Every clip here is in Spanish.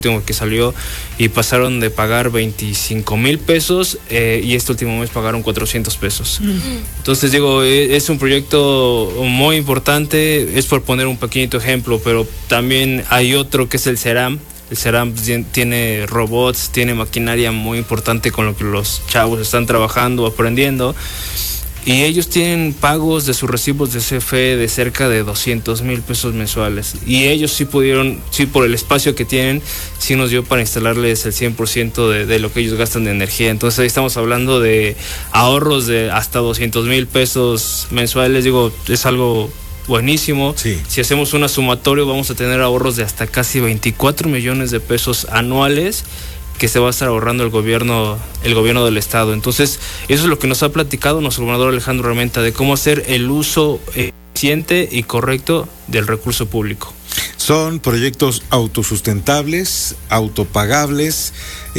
que salió y pasaron de pagar 25,000 pesos y este último mes pagaron 400 pesos. Entonces digo, es un proyecto muy importante, es por poner un pequeñito ejemplo, pero también hay otro que es el CERAM. El CERAM tiene robots, tiene maquinaria muy importante con lo que los chavos están trabajando, aprendiendo. Y ellos tienen pagos de sus recibos de CFE de cerca de 200,000 pesos mensuales. Y ellos sí pudieron, sí por el espacio que tienen, sí nos dio para instalarles el 100% de lo que ellos gastan de energía. Entonces ahí estamos hablando de ahorros de hasta 200,000 pesos mensuales. Digo, es algo buenísimo. Sí. Si hacemos una sumatorio vamos a tener ahorros de hasta casi 24 millones de pesos anuales que se va a estar ahorrando el gobierno del estado. Entonces, eso es lo que nos ha platicado nuestro gobernador Alejandro Armenta, de cómo hacer el uso eficiente y correcto del recurso público. Son proyectos autosustentables, autopagables.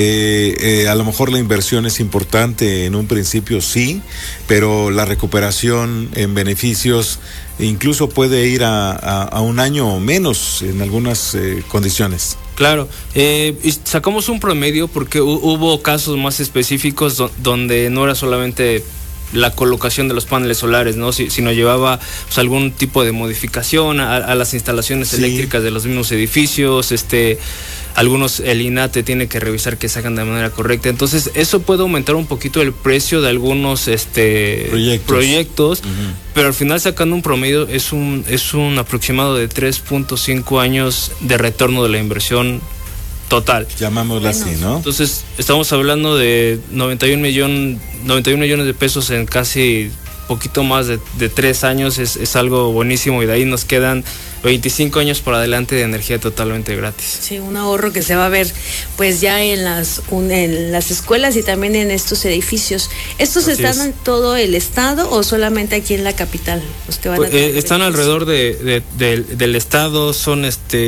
A lo mejor la inversión es importante en un principio, sí, pero la recuperación en beneficios incluso puede ir a un año o menos en algunas condiciones. Claro, sacamos un promedio porque hubo casos más específicos donde no era solamente la colocación de los paneles solares, ¿no? Sino llevaba pues, algún tipo de modificación a las instalaciones eléctricas de los mismos edificios, algunos el INATE tiene que revisar que se hagan de manera correcta. Entonces, eso puede aumentar un poquito el precio de algunos proyectos, uh-huh. Pero al final sacando un promedio es un aproximado de 3.5 años de retorno de la inversión total. Llamámosla así, ¿no? Entonces, estamos hablando de 91 millones de pesos en casi poquito más de 3 años, es algo buenísimo y de ahí nos quedan 25 años por adelante de energía totalmente gratis. Sí, un ahorro que se va a ver pues ya en las escuelas y también en estos edificios. ¿Estos están en todo el estado o solamente aquí en la capital? Están alrededor del estado, son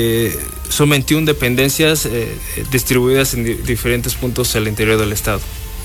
21 dependencias distribuidas en diferentes puntos al interior del estado.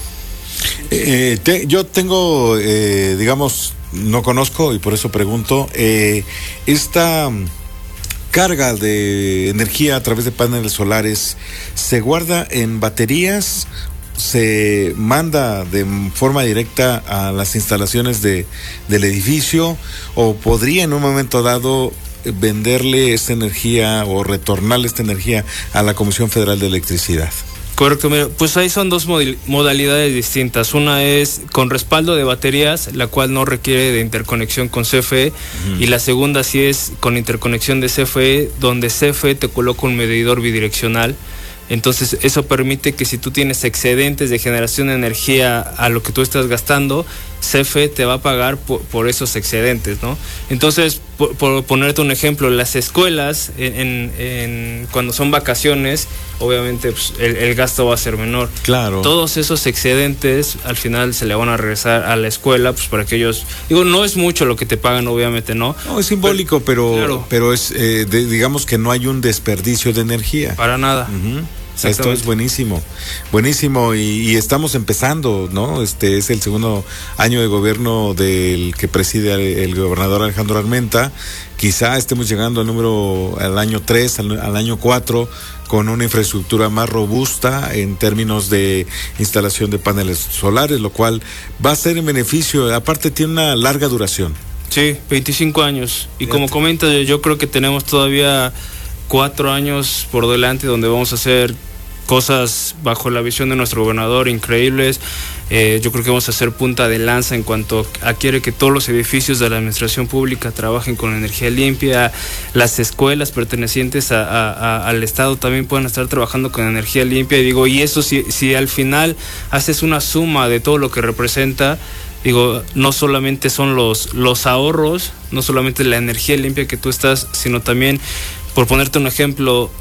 Yo tengo, digamos, no conozco y por eso pregunto, esta carga de energía a través de paneles solares, ¿se guarda en baterías? ¿Se manda de forma directa a las instalaciones del edificio? ¿O podría en un momento dado venderle esta energía o retornarle esta energía a la Comisión Federal de Electricidad? Correcto, mira, pues ahí son dos modalidades distintas. Una es con respaldo de baterías, la cual no requiere de interconexión con CFE, y la segunda sí es con interconexión de CFE, donde CFE te coloca un medidor bidireccional. Entonces eso permite que si tú tienes excedentes de generación de energía a lo que tú estás gastando, CFE te va a pagar por esos excedentes, ¿no? Entonces, por ponerte un ejemplo, las escuelas, cuando son vacaciones, obviamente pues, el gasto va a ser menor. Claro. Todos esos excedentes al final se le van a regresar a la escuela, pues para que ellos, no es mucho lo que te pagan, obviamente, ¿no? No, es simbólico, pero claro. Es, digamos que no hay un desperdicio de energía. Para nada. Uh-huh. Esto es buenísimo y estamos empezando, ¿no? Es el segundo año de gobierno del que preside el gobernador Alejandro Armenta. Quizá estemos llegando al año 3, al año 4, con una infraestructura más robusta en términos de instalación de paneles solares, lo cual va a ser en beneficio, aparte tiene una larga duración. Sí, 25 años. Y como comentas, yo creo que tenemos todavía 4 años por delante donde vamos a hacer cosas bajo la visión de nuestro gobernador increíbles. Yo creo que vamos a hacer punta de lanza en cuanto a quiere que todos los edificios de la administración pública trabajen con energía limpia, las escuelas pertenecientes al Estado también puedan estar trabajando con energía limpia, y eso si al final haces una suma de todo lo que representa, no solamente son los ahorros, no solamente la energía limpia que tú estás, sino también, por ponerte un ejemplo,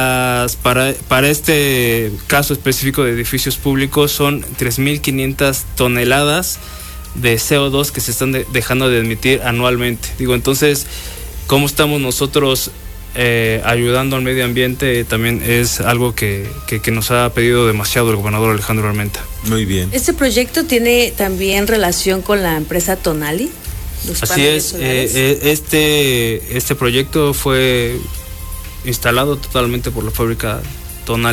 para este caso específico de edificios públicos son 3,500 toneladas de CO2 que se están dejando de emitir anualmente. Entonces, ¿cómo estamos nosotros ayudando al medio ambiente? También es algo que nos ha pedido demasiado el gobernador Alejandro Armenta. Muy bien. ¿Este proyecto tiene también relación con la empresa Tonali? Así es, este proyecto fue instalado totalmente por la fábrica Tonali.